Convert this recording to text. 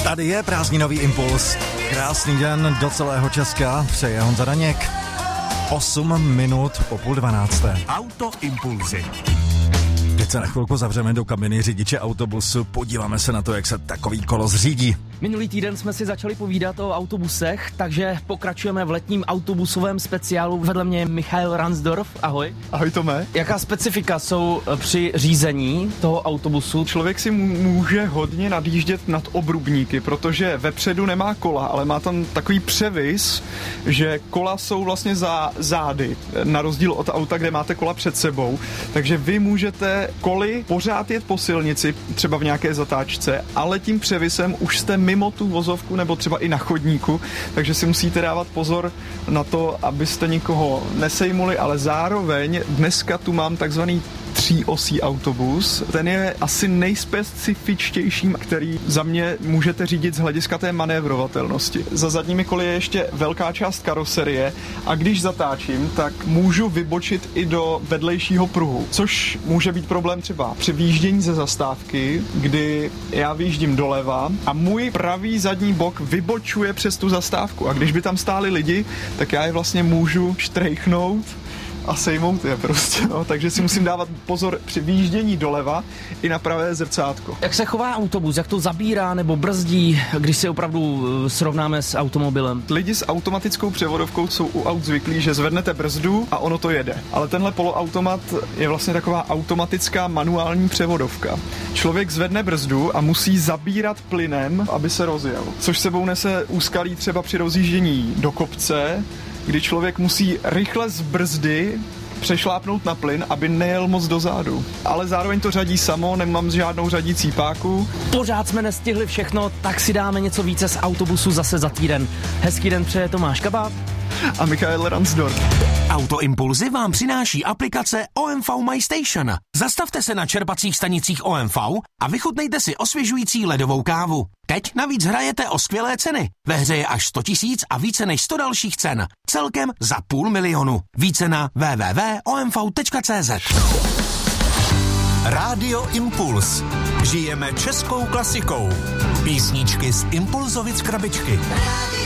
Tady je prázdninový impuls. Krásný den do celého Česka, přeje Honza Daněk. 8 minut po 11:30. Autoimpulzy. Teď se na chvilku zavřeme do kabiny řidiče autobusu, podíváme se na to, jak se takový kolos řídí. Minulý týden jsme si začali povídat o autobusech, takže pokračujeme v letním autobusovém speciálu. Vedle mě je Michael Ransdorf, ahoj. Ahoj Tome. Jaká specifika jsou při řízení toho autobusu? Člověk si může hodně nadjíždět nad obrubníky, protože vepředu nemá kola, ale má tam takový převis, že kola jsou vlastně za zády, na rozdíl od auta, kde máte kola před sebou. Takže vy můžete koly pořád jet po silnici, třeba v nějaké zatáčce, ale tím převisem už jste mimo tu vozovku nebo třeba i na chodníku, takže si musíte dávat pozor na to, abyste nikoho nesejmuli, ale zároveň dneska tu mám takzvaný 3osí autobus. Ten je asi nejspecifičtějším, který za mě můžete řídit z hlediska té manévrovatelnosti. Za zadními koly je ještě velká část karoserie a když zatáčím, tak můžu vybočit i do vedlejšího pruhu, což může být problém třeba při výjíždění ze zastávky, kdy já vyjíždím doleva a můj pravý zadní bok vybočuje přes tu zastávku a když by tam stáli lidi, tak já je vlastně můžu štrejchnout a sejmout je prostě, no. Takže si musím dávat pozor při výjíždění doleva i na pravé zrcátko. Jak se chová autobus, jak to zabírá nebo brzdí, když si opravdu srovnáme s automobilem? Lidi s automatickou převodovkou jsou u aut zvyklí, že zvednete brzdu a ono to jede. Ale tenhle poloautomat je vlastně taková automatická manuální převodovka. Člověk zvedne brzdu a musí zabírat plynem, aby se rozjel. Což sebou nese úskalí třeba při rozjíždění do kopce, kdy člověk musí rychle z brzdy přešlápnout na plyn, aby nejel moc dozadu. Ale zároveň to řadí samo, nemám žádnou řadící páku. Pořád jsme nestihli všechno, tak si dáme něco více z autobusu zase za týden. Hezký den přeje Tomáš Kabát a Michael Ransdorf. Autoimpulzy vám přináší aplikace OMV My Station. Zastavte se na čerpacích stanicích OMV a vychutnejte si osvěžující ledovou kávu. Teď navíc hrajete o skvělé ceny. Ve hře je až 100 000 a více než 100 dalších cen. Celkem za 500 000. Více na www.omv.cz. Rádio Impuls. Žijeme českou klasikou. Písničky z Impulzovic krabičky.